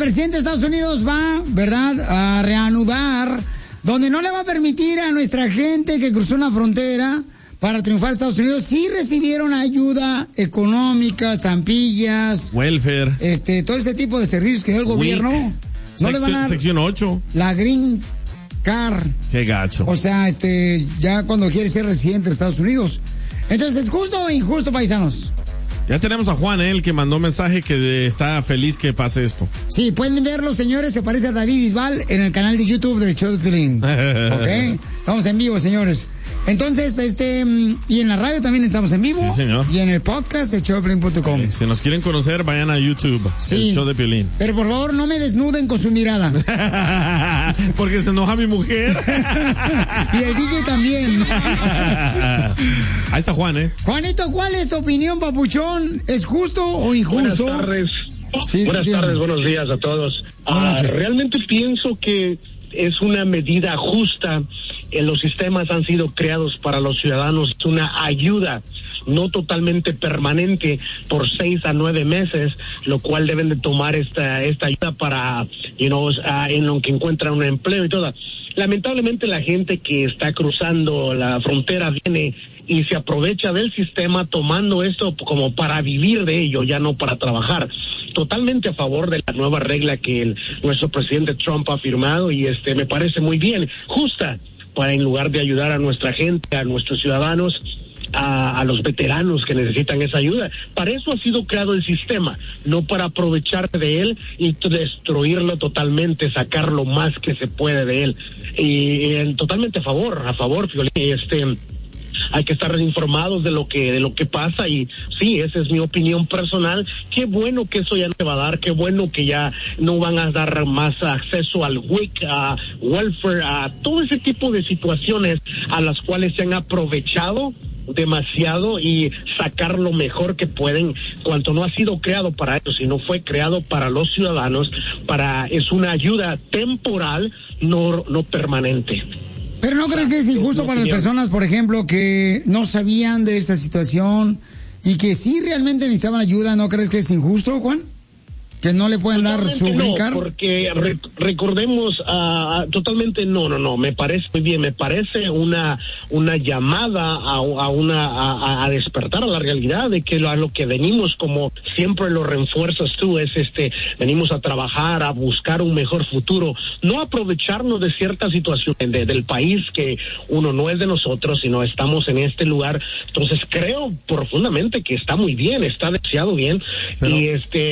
presidente de Estados Unidos va, ¿verdad?, a reanudar, donde no le va a permitir a nuestra gente que cruzó una frontera para triunfar en Estados Unidos. Sí recibieron ayuda económica, estampillas, welfare, todo ese tipo de servicios que dio el gobierno. No le van a dar sección 8. la Green Card. Qué gacho. O sea, ya cuando quiere ser residente de Estados Unidos. Entonces, ¿es justo o injusto, paisanos? Ya tenemos a Juan, el que mandó mensaje que está feliz que pase esto. Sí, pueden verlo, señores. Se parece a David Bisbal en el canal de YouTube del show de Piolín. ¿Ok? Estamos en vivo, señores. Entonces, y en la radio también estamos en vivo. Sí, señor. Y en el podcast, elshowdepiolín.com. Si nos quieren conocer, vayan a YouTube, sí, el show de Piolín. Pero por favor, no me desnuden con su mirada. Porque se enoja mi mujer. Y el DJ también. Ahí está Juan, Juanito, ¿cuál es tu opinión, papuchón? ¿Es justo o injusto? Buenas tardes. Sí, buenas tardes, buenos días a todos. Realmente pienso que es una medida justa. Los sistemas han sido creados para los ciudadanos, es una ayuda no totalmente permanente por 6 a 9 meses, lo cual deben de tomar esta ayuda para, en lo que encuentran un empleo y todo. Lamentablemente la gente que está cruzando la frontera viene y se aprovecha del sistema tomando esto como para vivir de ello, ya no para trabajar. Totalmente a favor de la nueva regla que nuestro presidente Trump ha firmado y me parece muy bien, justa, para en lugar de ayudar a nuestra gente, a nuestros ciudadanos, a los veteranos que necesitan esa ayuda. Para eso ha sido creado el sistema, no para aprovecharte de él y destruirlo totalmente, sacar lo más que se puede de él. Y totalmente a favor, Piolín, hay que estar informados de lo que pasa y sí, esa es mi opinión personal. Qué bueno que eso ya no se va a dar, qué bueno que ya no van a dar más acceso al WIC, a welfare, a todo ese tipo de situaciones a las cuales se han aprovechado demasiado y sacar lo mejor que pueden, cuanto no ha sido creado para eso, sino fue creado para los ciudadanos, es una ayuda temporal, no permanente. Pero ¿no crees que es injusto para las personas, por ejemplo, que no sabían de esa situación y que sí realmente necesitaban ayuda? ¿No crees que es injusto, Juan? ¿Que no le pueden dar su green card? No, porque recordemos, totalmente no, me parece muy bien, me parece una llamada a despertar a la realidad de que a lo que venimos, como siempre lo refuerzas tú, es venimos a trabajar, a buscar un mejor futuro, no aprovecharnos de ciertas situaciones del país que uno no es de nosotros, sino estamos en este lugar. Entonces creo profundamente que está muy bien, está deseado bien. Pero, y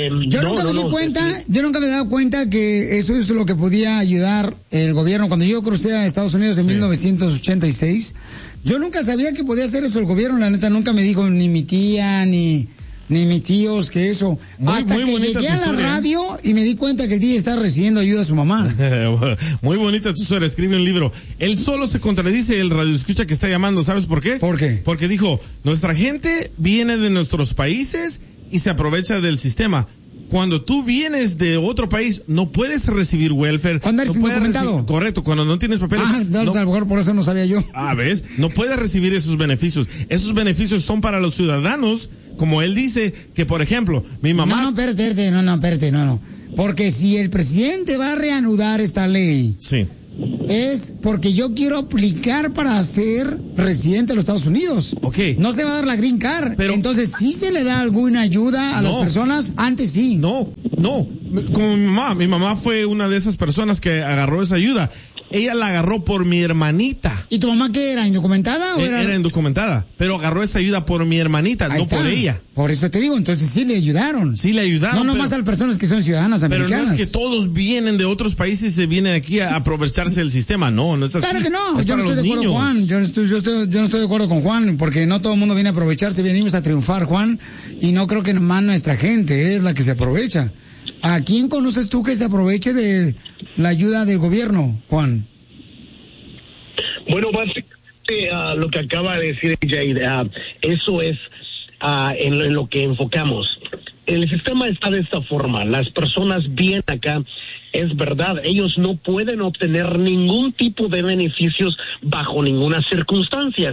yo nunca me he dado cuenta que eso es lo que podía ayudar el gobierno. Cuando yo crucé a Estados Unidos en 1986, yo nunca sabía que podía hacer eso el gobierno. La neta, nunca me dijo ni mi tía, ni mis tíos que eso. Hasta que llegué a la radio y me di cuenta que el día está recibiendo ayuda a su mamá. Muy bonita tu historia, escribe un libro. Él solo se contradice el radioescucha que está llamando. ¿Sabes por qué? ¿Por qué? Porque dijo, nuestra gente viene de nuestros países y se aprovecha del sistema. Cuando tú vienes de otro país, no puedes recibir welfare. ¿Cuándo eres indocumentado? Correcto, cuando no tienes papeles. A lo mejor por eso no sabía yo. ¿Ves? No puedes recibir esos beneficios. Esos beneficios son para los ciudadanos, como él dice, que por ejemplo, mi mamá... No, espérate. Porque si el presidente va a reanudar esta ley... Sí. Es porque yo quiero aplicar para ser residente de los Estados Unidos. Ok. No se va a dar la green card. Pero entonces, ¿sí se le da alguna ayuda a las personas? Antes sí. No. Como mi mamá fue una de esas personas que agarró esa ayuda. Ella la agarró por mi hermanita. ¿Y tu mamá qué era? ¿Indocumentada o era? Era indocumentada, pero agarró esa ayuda por mi hermanita, no por ella. Por eso te digo, entonces sí le ayudaron. Sí le ayudaron. No nomás a las personas que son ciudadanas americanas. Pero no es que todos vienen de otros países y se vienen aquí a aprovecharse del sistema, no es así. Claro que no, yo no estoy de acuerdo con Juan, yo no estoy de acuerdo con Juan, porque no todo el mundo viene a aprovecharse, venimos a triunfar, Juan, y no creo que nomás nuestra gente es la que se aprovecha. ¿A quién conoces tú que se aproveche de la ayuda del gobierno, Juan? Bueno, básicamente lo que acaba de decir Jay, eso es en lo que enfocamos. el sistema está de esta forma. Las personas vienen acá, es verdad, ellos no pueden obtener ningún tipo de beneficios bajo ninguna circunstancia.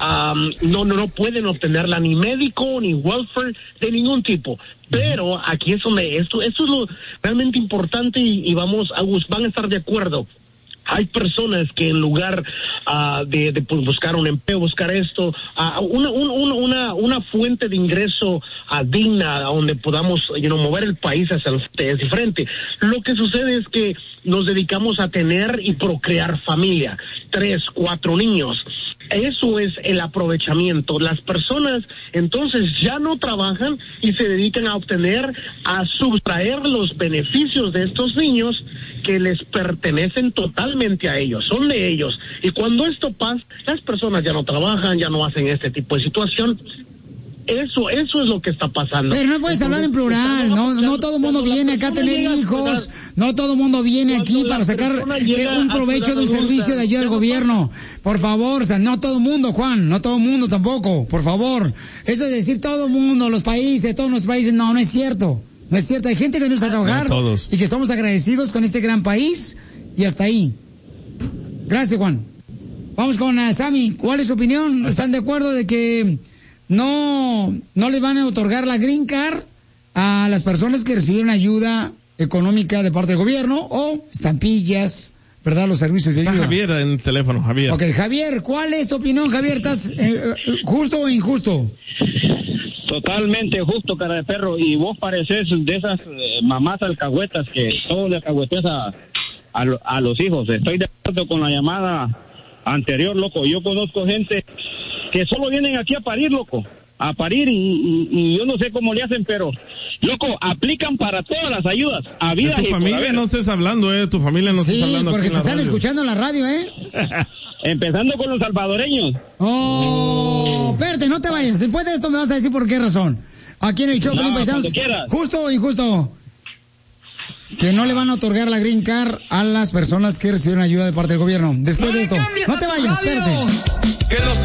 No pueden obtenerla ni médico, ni welfare, de ningún tipo. Pero aquí es donde esto es lo realmente importante y van a estar de acuerdo. Hay personas que en lugar de buscar un empleo, buscar esto, una fuente de ingreso digna donde podamos mover el país hacia el frente. Lo que sucede es que nos dedicamos a tener y procrear familia, 3, 4 niños. Eso es el aprovechamiento. Las personas entonces ya no trabajan y se dedican a sustraer los beneficios de estos niños que les pertenecen totalmente a ellos, son de ellos. Y cuando esto pasa, las personas ya no trabajan, ya no hacen este tipo de situación. Eso es lo que está pasando. Pero no puedes hablar en plural, no todo el mundo viene acá a tener hijos, no todo el mundo viene aquí para sacar un provecho de un servicio de ayuda al gobierno. Por favor, o sea, no todo el mundo, Juan, no todo el mundo tampoco, por favor. Eso de decir todo el mundo, los países, todos nuestros países, no es cierto. No es cierto, hay gente que no está a trabajar y que estamos agradecidos con este gran país y hasta ahí. Gracias, Juan. Vamos con Sammy. ¿Cuál es su opinión? ¿Están de acuerdo de que no les van a otorgar la green card a las personas que recibieron ayuda económica de parte del gobierno o estampillas, verdad, los servicios de ayuda? Está Javier en el teléfono, Javier. Ok, Javier, ¿cuál es tu opinión, Javier? ¿Estás justo o injusto? Totalmente justo, cara de perro, y vos pareces de esas mamás alcahuetas que todo le alcahuetes a los hijos. Estoy de acuerdo con la llamada anterior, loco. Yo conozco gente que solo vienen aquí a parir, loco, a parir y yo no sé cómo le hacen, pero, loco, aplican para todas las ayudas. A vida de tu familia no estés hablando, tu familia no estés hablando. Sí, porque te están escuchando en la radio, Empezando con los salvadoreños. Oh, espérate, no te vayas. Después de esto me vas a decir por qué razón. Aquí en el show, Paisanos, justo o injusto, que no le van a otorgar la green card a las personas que reciben ayuda de parte del gobierno. Después de esto, no te vayas, espérate. Que los